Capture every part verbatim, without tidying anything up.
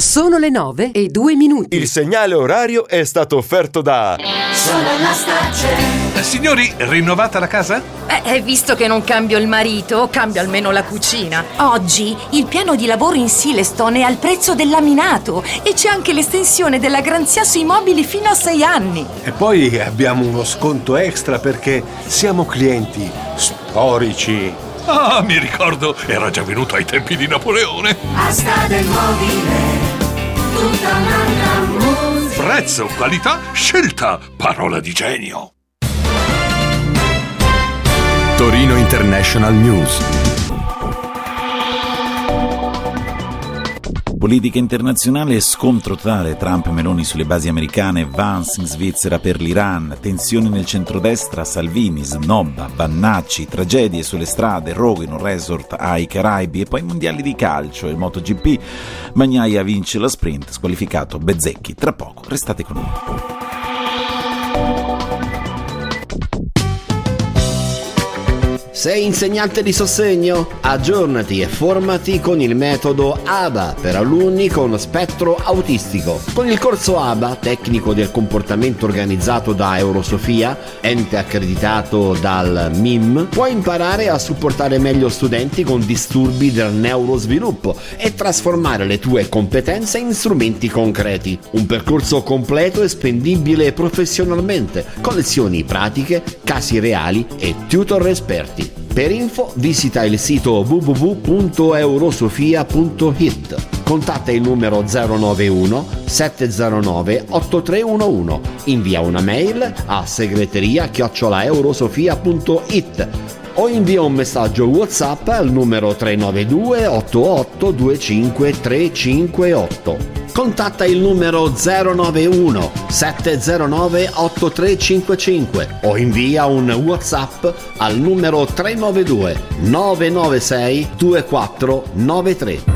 Sono le nove e due minuti. Il segnale orario è stato offerto da Solarlastace. Eh, signori, rinnovata la casa? Eh, visto che non cambio il marito, cambio almeno la cucina. Oggi il piano di lavoro in Silestone è al prezzo del laminato e c'è anche l'estensione della garanzia sui mobili fino a sei anni. E poi abbiamo uno sconto extra perché siamo clienti storici. Ah, mi ricordo, era già venuto ai tempi di Napoleone. Asta del mobile, tutta un'altra musica. Prezzo, qualità, scelta, parola di genio. Torino International News. Politica internazionale e scontro totale Trump e Meloni sulle basi americane, Vance in Svizzera per l'Iran, tensioni nel centrodestra, Salvini, snobba, Bannacci, tragedie sulle strade, roghi in un resort ai Caraibi e poi mondiali di calcio e il MotoGP. Bagnaia vince la sprint, squalificato Bezzecchi. Tra poco, restate con noi. Sei insegnante di sostegno? Aggiornati e formati con il metodo A B A per alunni con spettro autistico. Con il corso A B A, tecnico del comportamento organizzato da Eurosofia, ente accreditato dal M I M, puoi imparare a supportare meglio studenti con disturbi del neurosviluppo e trasformare le tue competenze in strumenti concreti. Un percorso completo e spendibile professionalmente, con lezioni pratiche, casi reali e tutor esperti. Per info visita il sito w w w punto eurosofia punto i t. Contatta il numero zero nove uno sette zero nove otto tre uno uno. Invia una mail a segreteria chiocciola eurosofia punto i t o invia un messaggio WhatsApp al numero tre nove due otto otto due cinque tre cinque otto. Contatta il numero zero nove uno sette zero nove otto tre cinque cinque o invia un WhatsApp al numero tre nove due nove nove sei due quattro nove tre.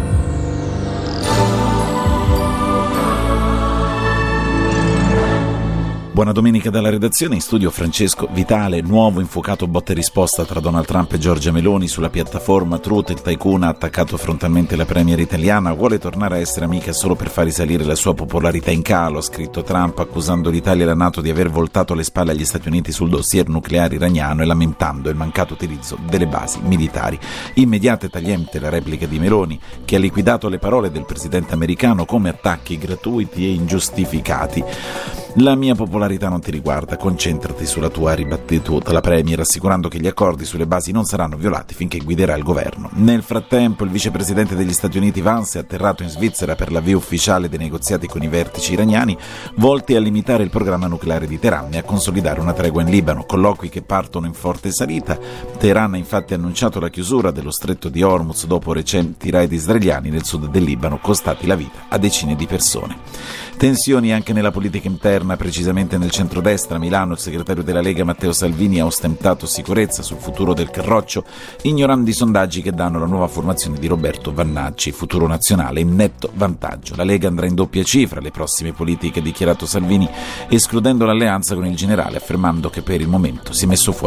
Buona domenica dalla redazione, in studio Francesco Vitale. Nuovo infuocato botta e risposta tra Donald Trump e Giorgia Meloni sulla piattaforma Truth. Il tycoon ha attaccato frontalmente la premier italiana, vuole tornare a essere amica solo per far risalire la sua popolarità in calo, ha scritto Trump, accusando l'Italia e la NATO di aver voltato le spalle agli Stati Uniti sul dossier nucleare iraniano e lamentando il mancato utilizzo delle basi militari. Immediata e tagliente la replica di Meloni, che ha liquidato le parole del presidente americano come attacchi gratuiti e ingiustificati. La mia popolarità non ti riguarda, concentrati sulla tua, ha ribattuta la premier, assicurando che gli accordi sulle basi non saranno violati finché guiderà il governo. Nel frattempo il vicepresidente degli Stati Uniti Vance è atterrato in Svizzera per l'avvio ufficiale dei negoziati con i vertici iraniani volti a limitare il programma nucleare di Teheran e a consolidare una tregua in Libano, colloqui che partono in forte salita. Teheran ha infatti annunciato la chiusura dello stretto di Hormuz dopo recenti raid israeliani nel sud del Libano, costati la vita a decine di persone. Tensioni anche nella politica interna, precisamente nel centrodestra. A Milano il segretario della Lega Matteo Salvini ha ostentato sicurezza sul futuro del Carroccio, ignorando i sondaggi che danno la nuova formazione di Roberto Vannacci, futuro nazionale in netto vantaggio. La Lega andrà in doppia cifra alle prossime politiche, ha dichiarato Salvini, escludendo l'alleanza con il generale, affermando che per il momento si è messo fuori